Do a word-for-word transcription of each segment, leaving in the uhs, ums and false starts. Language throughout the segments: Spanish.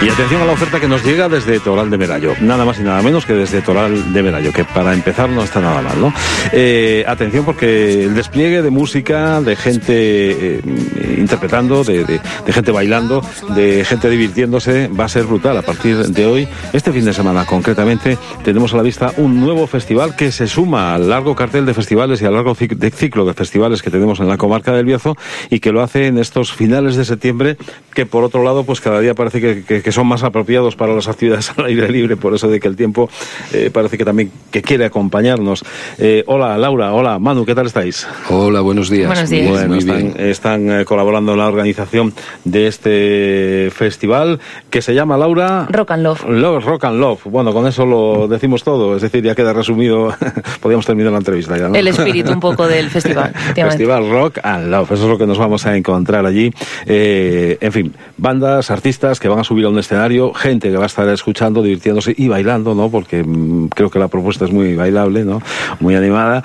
Y atención a la oferta que nos llega desde Toral de Merallo, nada más y nada menos que desde Toral de Merallo, que para empezar no está nada mal, ¿no? Eh, atención porque el despliegue de música, de gente eh, interpretando, de, de, de gente bailando, de gente divirtiéndose, va a ser brutal. A partir de hoy, este fin de semana concretamente, tenemos a la vista un nuevo festival que se suma al largo cartel de festivales y al largo cic- de ciclo de festivales que tenemos en la comarca del Bierzo, y que lo hace en estos finales de septiembre, que por otro lado, pues cada día parece que, que, que son más apropiados para las actividades al aire libre, por eso de que el tiempo eh, parece que también que quiere acompañarnos. Eh, hola Laura, hola Manu, ¿qué tal estáis? Hola, buenos días. Buenos días. Bueno, Muy están, bien. están eh, colaborando en la organización de este festival que se llama, Laura... Rock and Love. Love, Rock and Love. Bueno, con eso lo decimos todo, es decir, ya queda resumido, podríamos terminar la entrevista ya, ¿no? El espíritu un poco del festival. Festival Rock and Love, eso es lo que nos vamos a encontrar allí. Eh, en fin, bandas, artistas que van a subir a un escenario, gente que va a estar escuchando, divirtiéndose y bailando, ¿no? Porque mmm, creo que la propuesta es muy bailable, ¿no? Muy animada.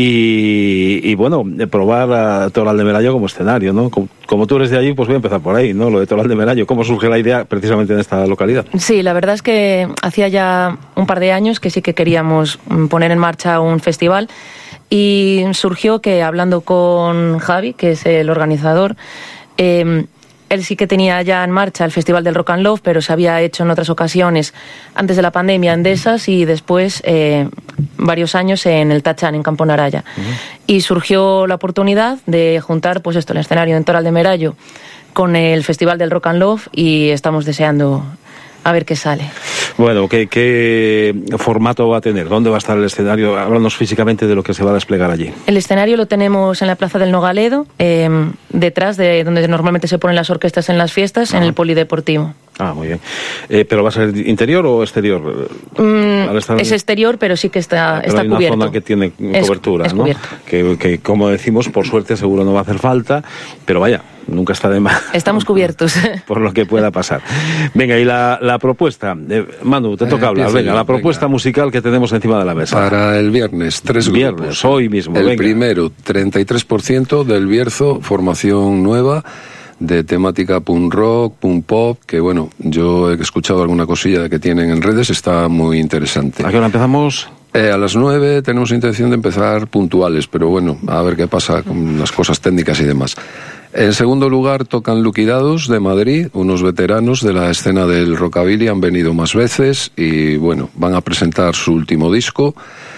Y, y bueno, probar a Toral de Merallo como escenario, ¿no? Como, como tú eres de allí, pues voy a empezar por ahí, ¿no? Lo de Toral de Merallo, ¿cómo surge la idea precisamente en esta localidad? Sí, la verdad es que hacía ya un par de años que sí que queríamos poner en marcha un festival, y surgió que, hablando con Javi, que es el organizador, eh, él sí que tenía ya en marcha el Festival del Rock and Love, pero se había hecho en otras ocasiones antes de la pandemia en Dehesas y después eh, varios años en el Tachán, en Campo Naraya. Uh-huh. Y surgió la oportunidad de juntar, pues esto, el escenario en Toral de Merallo con el Festival del Rock and Love, y estamos deseando a ver qué sale. Bueno, ¿qué, qué formato va a tener? ¿Dónde va a estar el escenario? Háblanos físicamente de lo que se va a desplegar allí. El escenario lo tenemos en la Plaza del Nogaledo, eh, detrás de donde normalmente se ponen las orquestas en las fiestas, ah. en el Polideportivo. Ah, muy bien. Eh, ¿Pero va a ser interior o exterior? Mm, estar... Es exterior, pero sí que está, pero está hay una cubierto. Zona que tiene cobertura, es, es ¿no? Que, que, como decimos, por suerte seguro no va a hacer falta, pero vaya, nunca está de más. Estamos cubiertos. Por lo que pueda pasar. Venga, y la, la propuesta. Eh, Manu, te toca eh, hablar. Venga, yo, la propuesta venga. musical que tenemos encima de la mesa. Para el viernes, tres viernes, grupos. Hoy mismo. El venga. primero, treinta y tres por ciento del Bierzo, formación nueva, de temática punk rock, punk pop, que bueno, yo he escuchado alguna cosilla que tienen en redes, está muy interesante. ¿A qué hora empezamos? Eh, a las nueve tenemos intención de empezar puntuales, pero bueno, a ver qué pasa con las cosas técnicas y demás. En segundo lugar tocan Liquidados de Madrid, unos veteranos de la escena del rockabilly, han venido más veces y bueno, van a presentar su último disco.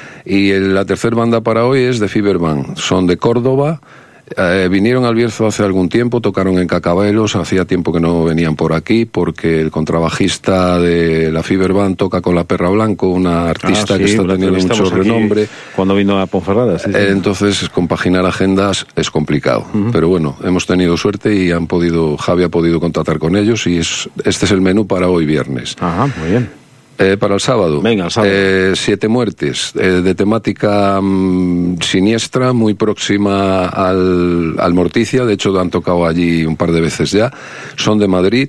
Y el, la tercera banda para hoy es The Fever Band, son de Córdoba. Eh, vinieron al Bierzo hace algún tiempo, tocaron en Cacabelos, hacía tiempo que no venían por aquí porque el contrabajista de la Fever Band toca con La Perra Blanco, una artista ah, sí, que está teniendo mucho renombre. Cuando vino a Ponferrada, sí, sí. Eh, entonces compaginar agendas es complicado, uh-huh. pero bueno, hemos tenido suerte y han podido, Javi ha podido contactar con ellos y es, este es el menú para hoy viernes. Ajá, muy bien. Eh, para el sábado, Venga, el sábado. Eh, siete muertes, eh, de temática mmm, siniestra, muy próxima al, al Morticia, de hecho han tocado allí un par de veces ya, son de Madrid.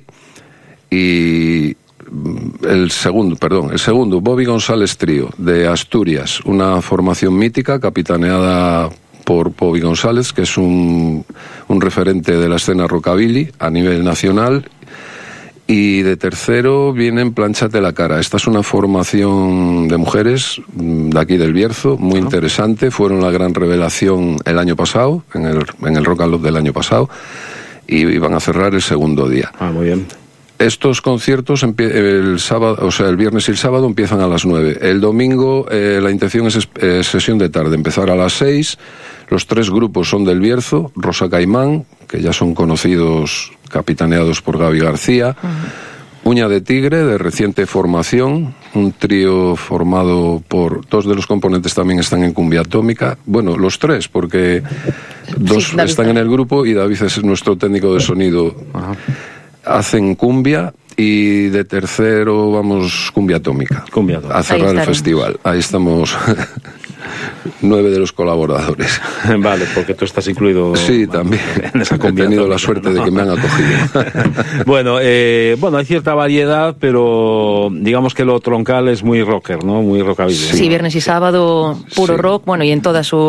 Y el segundo, perdón, el segundo, Bobby González Trío, de Asturias, una formación mítica capitaneada por Bobby González, que es un, un referente de la escena rockabilly a nivel nacional. Y de tercero vienen Plánchate la Cara. Esta es una formación de mujeres de aquí del Bierzo, muy uh-huh. interesante. Fueron la gran revelación el año pasado, en el, en el Rock and Love del año pasado, y, y van a cerrar el segundo día. Ah, muy bien. Estos conciertos el sábado, o sea, el viernes y el sábado empiezan a las nueve. El domingo eh, la intención es eh, sesión de tarde, empezar a las seis. Los tres grupos son del Bierzo, Rosa Caimán, que ya son conocidos, capitaneados por Gaby García, uh-huh. Uña de Tigre, de reciente formación, un trío formado por, dos de los componentes también están en Cumbia Atómica, bueno, los tres, porque dos sí, están en el grupo y David es nuestro técnico de sonido, uh-huh. hacen cumbia. Y de tercero vamos Cumbia Atómica, Cumbia Atómica. A cerrar el festival. Ahí estamos nueve de los colaboradores. Vale, porque tú estás incluido. Sí, bueno, también. En esa Cumbia He tenido Atómica, la suerte ¿no? de que me han acogido. Bueno, eh, bueno, hay cierta variedad, pero digamos que lo troncal es muy rocker, ¿no? Muy rockabilly. Sí, ¿no? viernes y sábado puro sí. rock, bueno, y en toda su